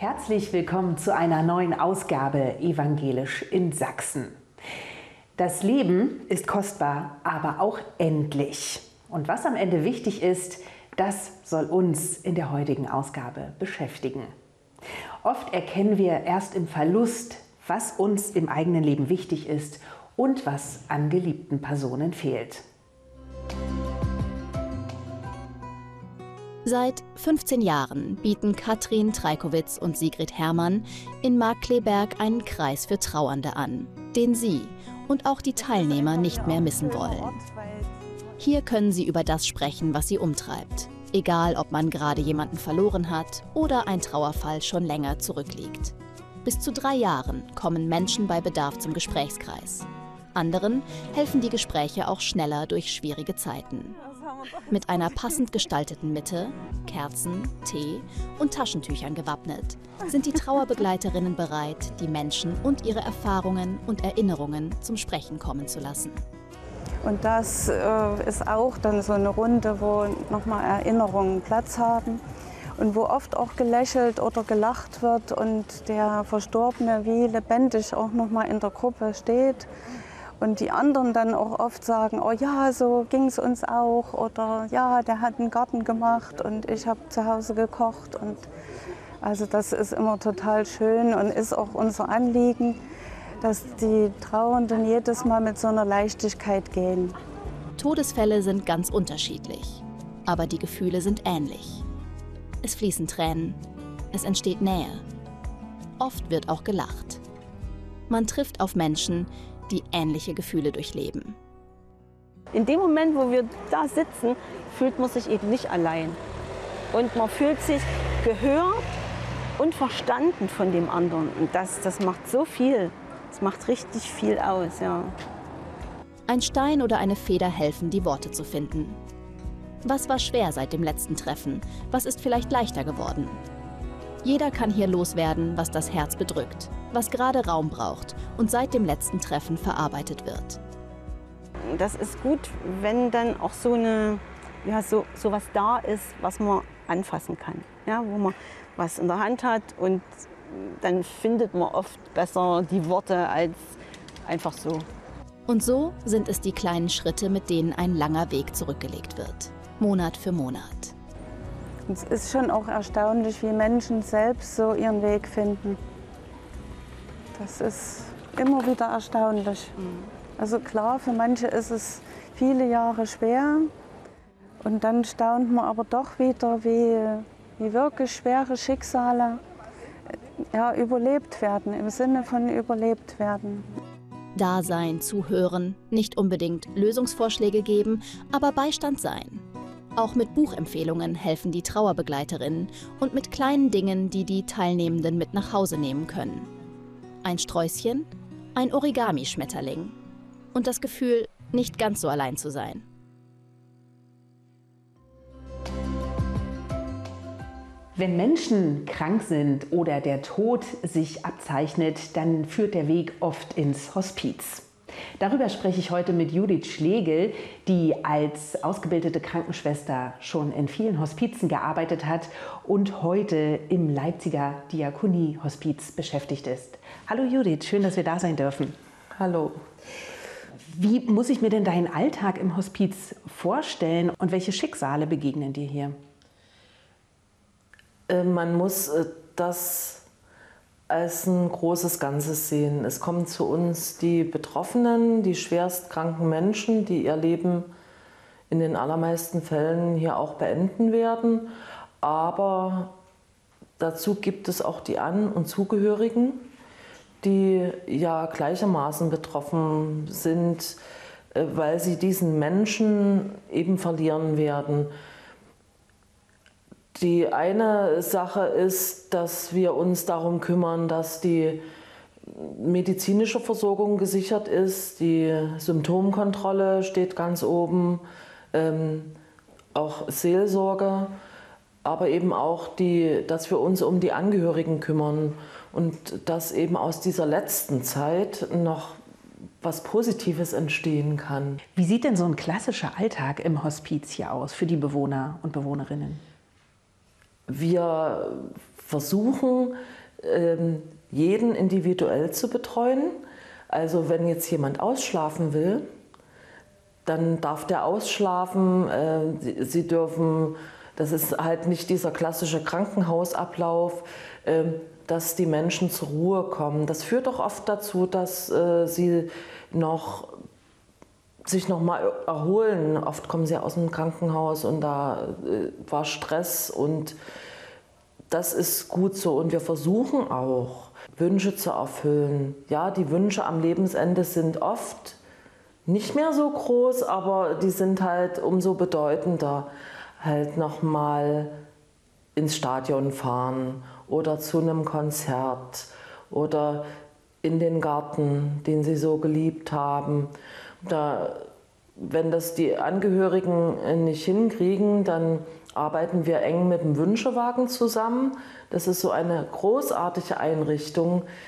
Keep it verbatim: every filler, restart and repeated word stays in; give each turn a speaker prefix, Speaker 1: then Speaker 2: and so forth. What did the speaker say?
Speaker 1: Herzlich willkommen zu einer neuen Ausgabe Evangelisch in Sachsen. Das Leben ist kostbar, aber auch endlich. Und was am Ende wichtig ist, das soll uns in der heutigen Ausgabe beschäftigen. Oft erkennen wir erst im Verlust, was uns im eigenen Leben wichtig ist und was an geliebten Personen fehlt.
Speaker 2: Seit fünfzehn Jahren bieten Katrin Treikowitz und Sigrid Herrmann in Markkleeberg einen Kreis für Trauernde an, den sie und auch die Teilnehmer nicht mehr missen wollen. Hier können sie über das sprechen, was sie umtreibt. Egal, ob man gerade jemanden verloren hat oder ein Trauerfall schon länger zurückliegt. Bis zu drei Jahren kommen Menschen bei Bedarf zum Gesprächskreis. Anderen helfen die Gespräche auch schneller durch schwierige Zeiten. Mit einer passend gestalteten Mitte, Kerzen, Tee und Taschentüchern gewappnet, sind die Trauerbegleiterinnen bereit, die Menschen und ihre Erfahrungen und Erinnerungen zum Sprechen kommen zu lassen.
Speaker 3: Und das äh, ist auch dann so eine Runde, wo nochmal Erinnerungen Platz haben und wo oft auch gelächelt oder gelacht wird und der Verstorbene wie lebendig auch nochmal in der Gruppe steht. Und die anderen dann auch oft sagen, oh ja, so ging es uns auch. Oder ja, der hat einen Garten gemacht und ich habe zu Hause gekocht. Und also das ist immer total schön und ist auch unser Anliegen, dass die Trauernden jedes Mal mit so einer Leichtigkeit gehen.
Speaker 2: Todesfälle sind ganz unterschiedlich, aber die Gefühle sind ähnlich. Es fließen Tränen, es entsteht Nähe. Oft wird auch gelacht. Man trifft auf Menschen, die ähnliche Gefühle durchleben.
Speaker 4: In dem Moment, wo wir da sitzen, fühlt man sich eben nicht allein. Und man fühlt sich gehört und verstanden von dem anderen. Und das, das macht so viel. Das macht richtig viel aus, ja.
Speaker 2: Ein Stein oder eine Feder helfen, die Worte zu finden. Was war schwer seit dem letzten Treffen? Was ist vielleicht leichter geworden? Jeder kann hier loswerden, was das Herz bedrückt, was gerade Raum braucht und seit dem letzten Treffen verarbeitet wird.
Speaker 4: Das ist gut, wenn dann auch so eine, ja, so, so was da ist, was man anfassen kann, ja, wo man was in der Hand hat und dann findet man oft besser die Worte als einfach so.
Speaker 2: Und so sind es die kleinen Schritte, mit denen ein langer Weg zurückgelegt wird, Monat für Monat.
Speaker 3: Es ist schon auch erstaunlich, wie Menschen selbst so ihren Weg finden. Das ist immer wieder erstaunlich. Also klar, für manche ist es viele Jahre schwer und dann staunt man aber doch wieder, wie, wie wirklich schwere Schicksale ja, überlebt werden, im Sinne von überlebt werden.
Speaker 2: Dasein, zuhören, nicht unbedingt Lösungsvorschläge geben, aber Beistand sein. Auch mit Buchempfehlungen helfen die Trauerbegleiterinnen und mit kleinen Dingen, die die Teilnehmenden mit nach Hause nehmen können. Ein Sträußchen, ein Origami-Schmetterling und das Gefühl, nicht ganz so allein zu sein.
Speaker 1: Wenn Menschen krank sind oder der Tod sich abzeichnet, dann führt der Weg oft ins Hospiz. Darüber spreche ich heute mit Judith Schlegel, die als ausgebildete Krankenschwester schon in vielen Hospizen gearbeitet hat und heute im Leipziger Diakonie-Hospiz beschäftigt ist. Hallo Judith, schön, dass wir da sein dürfen.
Speaker 5: Hallo.
Speaker 1: Wie muss ich mir denn deinen Alltag im Hospiz vorstellen und welche Schicksale begegnen dir hier?
Speaker 5: Man muss das als ein großes Ganzes sehen. Es kommen zu uns die Betroffenen, die schwerst kranken Menschen, die ihr Leben in den allermeisten Fällen hier auch beenden werden. Aber dazu gibt es auch die An- und Zugehörigen, die ja gleichermaßen betroffen sind, weil sie diesen Menschen eben verlieren werden. Die eine Sache ist, dass wir uns darum kümmern, dass die medizinische Versorgung gesichert ist. Die Symptomkontrolle steht ganz oben, ähm, auch Seelsorge, aber eben auch, die, dass wir uns um die Angehörigen kümmern und dass eben aus dieser letzten Zeit noch was Positives entstehen kann.
Speaker 1: Wie sieht denn so ein klassischer Alltag im Hospiz hier aus für die Bewohner und Bewohnerinnen?
Speaker 5: Wir versuchen, jeden individuell zu betreuen. Also wenn jetzt jemand ausschlafen will, dann darf der ausschlafen. Sie dürfen, das ist halt nicht dieser klassische Krankenhausablauf, dass die Menschen zur Ruhe kommen. Das führt auch oft dazu, dass sie noch sich noch mal erholen. Oft kommen sie aus dem Krankenhaus und da war Stress und das ist gut so. Und wir versuchen auch, Wünsche zu erfüllen. Ja, die Wünsche am Lebensende sind oft nicht mehr so groß, aber die sind halt umso bedeutender. Halt noch mal ins Stadion fahren oder zu einem Konzert oder in den Garten, den sie so geliebt haben. Da, wenn das die Angehörigen nicht hinkriegen, dann arbeiten wir eng mit dem Wünschewagen zusammen. Das ist so eine großartige Einrichtung,